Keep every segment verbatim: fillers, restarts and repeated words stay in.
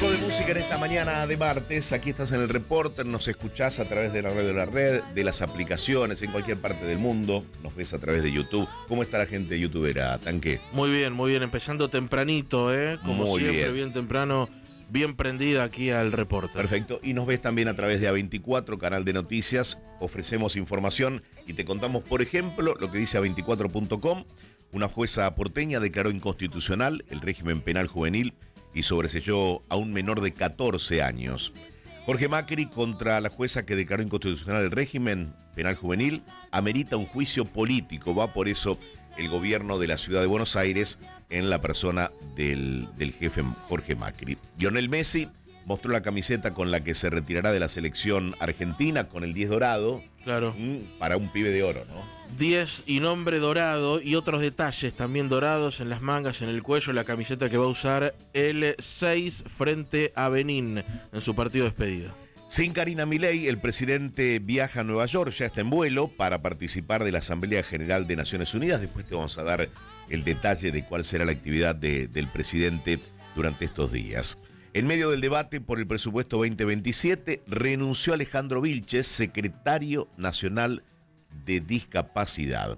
poco de música en esta mañana de martes. Aquí estás en el Reporter, nos escuchás a través de la red de la red, de las aplicaciones en cualquier parte del mundo, nos ves a través de YouTube. ¿Cómo está la gente youtubera, Tanque? Muy bien, muy bien, empezando tempranito, ¿eh? Como Muy siempre, bien. bien. bien temprano, bien prendida aquí al Reporter. Perfecto, y nos ves también a través de A veinticuatro, canal de noticias. Ofrecemos información y te contamos, por ejemplo, lo que dice A veinticuatro punto com. Una jueza porteña declaró inconstitucional el régimen penal juvenil y sobreselló a un menor de catorce años. Jorge Macri contra la jueza que declaró inconstitucional el régimen penal juvenil amerita un juicio político. Va por eso el gobierno de la ciudad de Buenos Aires en la persona del, del jefe Jorge Macri. Lionel Messi mostró la camiseta con la que se retirará de la selección argentina con el diez dorado. Claro. Para un pibe de oro, ¿no? diez y nombre dorado y otros detalles también dorados en las mangas, en el cuello, la camiseta que va a usar el seis frente a Benín en su partido de despedida. Sin Karina Milei, el presidente viaja a Nueva York, ya está en vuelo para participar de la Asamblea General de Naciones Unidas. Después te vamos a dar el detalle de cuál será la actividad de, del presidente durante estos días. En medio del debate por el presupuesto veinte veintisiete, renunció Alejandro Vilches, secretario nacional de discapacidad.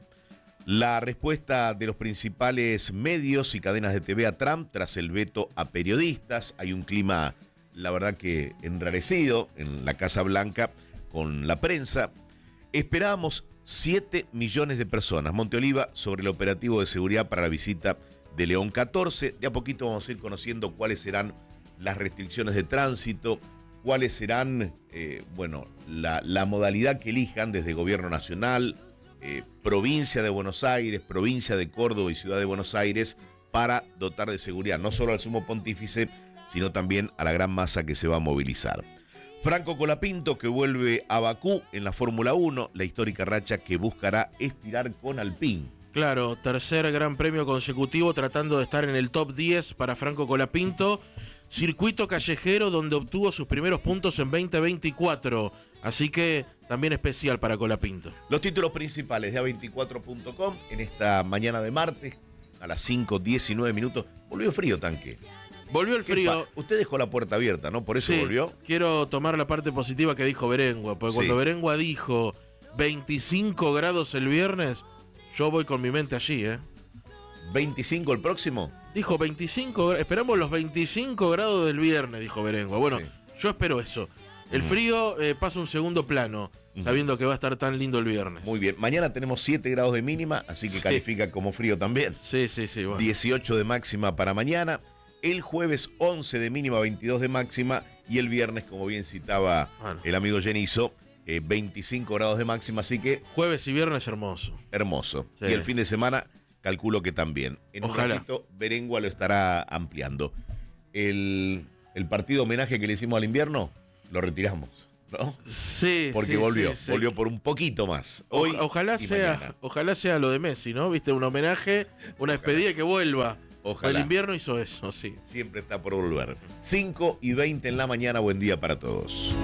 La respuesta de los principales medios y cadenas de T V a Trump tras el veto a periodistas. Hay un clima, la verdad que enrarecido en la Casa Blanca con la prensa. Esperábamos siete millones de personas. Monteoliva sobre el operativo de seguridad para la visita de León catorce. De a poquito vamos a ir conociendo cuáles serán las restricciones de tránsito, cuáles serán, eh, bueno, la, la modalidad que elijan desde Gobierno Nacional, eh, Provincia de Buenos Aires, Provincia de Córdoba y Ciudad de Buenos Aires para dotar de seguridad no solo al Sumo Pontífice, sino también a la gran masa que se va a movilizar. Franco Colapinto, que vuelve a Bakú en la Fórmula uno, la histórica racha que buscará estirar con Alpine. Claro, tercer gran premio consecutivo tratando de estar en el top diez para Franco Colapinto. Circuito callejero donde obtuvo sus primeros puntos en veinte veinticuatro, así que también especial para Colapinto. Los títulos principales de A veinticuatro punto com en esta mañana de martes a las cinco diecinueve minutos. Volvió frío, Tanque. Volvió el frío. Usted dejó la puerta abierta, ¿no? Por eso sí, volvió. Quiero tomar la parte positiva que dijo Berengua, porque sí. Cuando Berengua dijo veinticinco grados el viernes, yo voy con mi mente allí, ¿eh? ¿veinticinco el próximo? Dijo veinticinco, esperamos los veinticinco grados del viernes, dijo Berengua. Bueno, sí. Yo espero eso. El mm. frío eh, pasa un segundo plano, mm. sabiendo que va a estar tan lindo el viernes. Muy bien, mañana tenemos siete grados de mínima, así que sí. Califica como frío también. Sí, sí, sí. Bueno. dieciocho de máxima para mañana. El jueves once de mínima, veintidós de máxima. Y el viernes, como bien citaba bueno. el amigo Genizo, eh, veinticinco grados de máxima, así que... Jueves y viernes hermoso. Hermoso. Sí. Y el fin de semana... Calculo que también. En Ojalá. un ratito Berengua lo estará ampliando. El, el partido homenaje que le hicimos al invierno, lo retiramos, ¿no? Sí, Porque sí, volvió, sí, volvió sí. por un poquito más. Hoy o, ojalá sea, mañana. Ojalá sea lo de Messi, ¿no? Viste, un homenaje, una despedida que vuelva. Ojalá. El invierno hizo eso, sí. Siempre está por volver. cinco y veinte en la mañana, buen día para todos.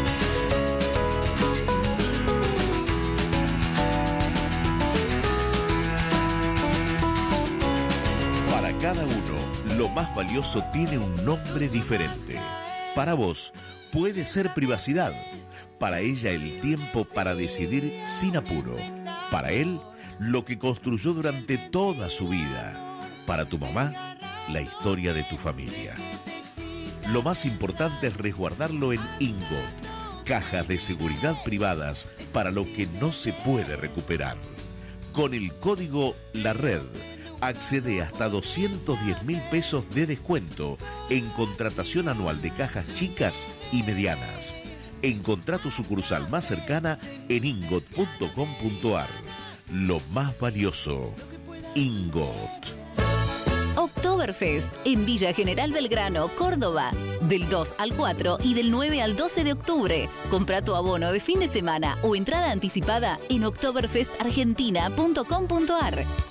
Cada uno, lo más valioso tiene un nombre diferente. Para vos, puede ser privacidad. Para ella, el tiempo para decidir sin apuro. Para él, lo que construyó durante toda su vida. Para tu mamá, la historia de tu familia. Lo más importante es resguardarlo en Ingot, cajas de seguridad privadas para lo que no se puede recuperar. Con el código La Red, accede hasta doscientos diez mil pesos de descuento en contratación anual de cajas chicas y medianas. Encontrá tu sucursal más cercana en ingot punto com punto ar. Lo más valioso, Ingot. Oktoberfest en Villa General Belgrano, Córdoba. Del dos al cuatro y del nueve al doce de octubre. Compra tu abono de fin de semana o entrada anticipada en oktoberfest argentina punto com punto ar.